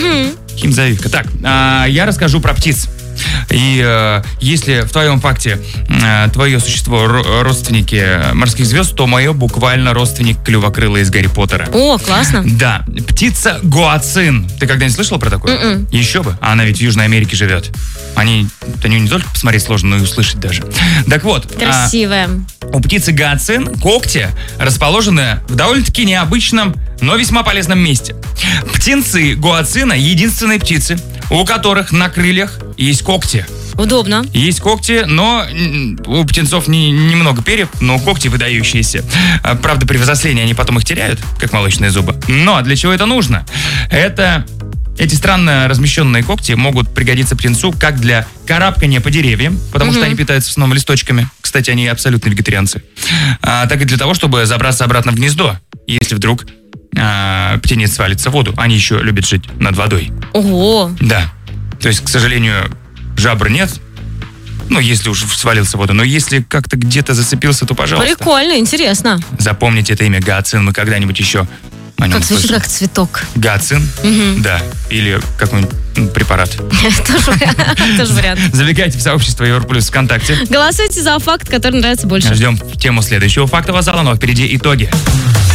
Химзавивка. Так, я расскажу про птиц. И если в твоем факте твое существо родственники морских звезд, то мое буквально родственник клювокрылый из Гарри Поттера. О, классно. Да, птица гуацин. Ты когда-нибудь слышала про такое? Еще бы. Она ведь в Южной Америке живет. Они не только посмотреть сложно, но и услышать даже. Так вот. Красивая. У птицы гуацин когти расположены в довольно-таки необычном, но весьма полезном месте. Птенцы гуацина — единственные птицы, у которых на крыльях есть когти. Удобно. Есть когти, но у птенцов немного перьев, но когти выдающиеся. Правда, при взрослении они потом их теряют, как молочные зубы. Но для чего это нужно? Эти странно размещенные когти могут пригодиться птенцу как для карабкания по деревьям, потому что они питаются в основном листочками. Кстати, они абсолютно вегетарианцы. Так и для того, чтобы забраться обратно в гнездо, если вдруг птенец свалится в воду. Они еще любят жить над водой. Ого! Да. То есть, к сожалению, жабр нет. Ну, если уж свалился в воду. Но если как-то где-то зацепился, то пожалуйста. Прикольно, интересно. Запомните это имя гуацин. Мы когда-нибудь еще о нем как звучит, как цветок. Гуацин? Да. Или какой-нибудь препарат. Тоже вариант. Забегайте в сообщество Европлюс ВКонтакте. Голосуйте за факт, который нравится больше. Ждем тему следующего фактового зала, но впереди итоги.